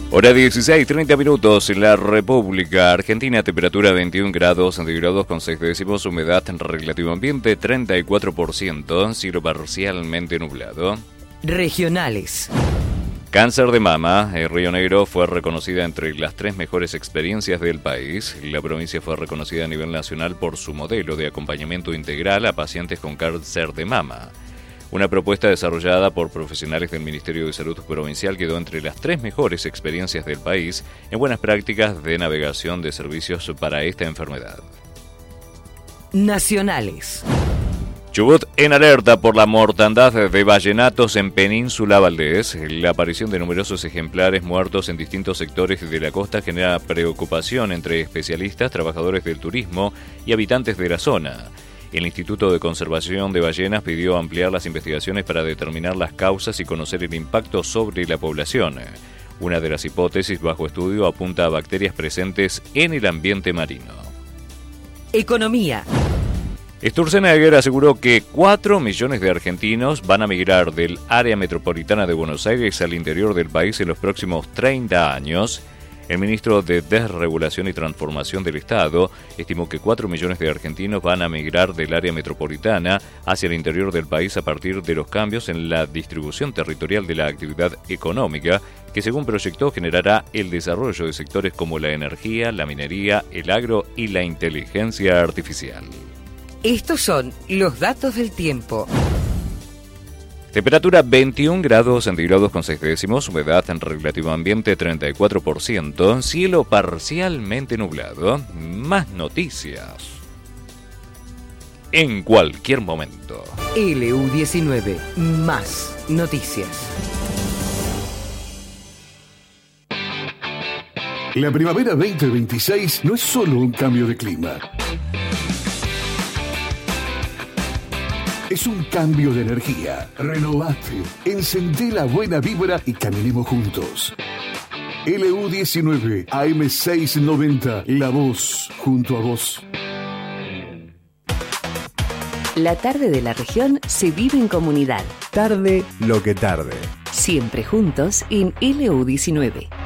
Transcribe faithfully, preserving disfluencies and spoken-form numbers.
Hora dieciséis, treinta minutos en la República Argentina, temperatura veintiún grados centígrados con seis décimos, humedad en relativo ambiente treinta y cuatro por ciento, cielo parcialmente nublado. Regionales. Cáncer de mama, el Río Negro fue reconocida entre las tres mejores experiencias del país. La provincia fue reconocida a nivel nacional por su modelo de acompañamiento integral a pacientes con cáncer de mama. Una propuesta desarrollada por profesionales del Ministerio de Salud Provincial quedó entre las tres mejores experiencias del país en buenas prácticas de navegación de servicios para esta enfermedad. Nacionales. Chubut en alerta por la mortandad de ballenatos en Península Valdés. La aparición de numerosos ejemplares muertos en distintos sectores de la costa genera preocupación entre especialistas, trabajadores del turismo y habitantes de la zona. El Instituto de Conservación de Ballenas pidió ampliar las investigaciones para determinar las causas y conocer el impacto sobre la población. Una de las hipótesis bajo estudio apunta a bacterias presentes en el ambiente marino. Economía. Sturzenegger aseguró que cuatro millones de argentinos van a migrar del área metropolitana de Buenos Aires al interior del país en los próximos treinta años. El ministro de Desregulación y Transformación del Estado estimó que cuatro millones de argentinos van a migrar del área metropolitana hacia el interior del país a partir de los cambios en la distribución territorial de la actividad económica, que según proyectó generará el desarrollo de sectores como la energía, la minería, el agro y la inteligencia artificial. Estos son los datos del tiempo. Temperatura veintiún grados centígrados con seis décimos, humedad en relativo ambiente treinta y cuatro por ciento, cielo parcialmente nublado. Más noticias en cualquier momento. L U diecinueve, más noticias. La primavera veinte veintiséis no es solo un cambio de clima. Es un cambio de energía. Renovate, encendé la buena vibra y caminemos juntos. L U diecinueve, A M seiscientos noventa, la voz junto a vos. La tarde de la región se vive en comunidad. Tarde lo que tarde. Siempre juntos en L U diecinueve.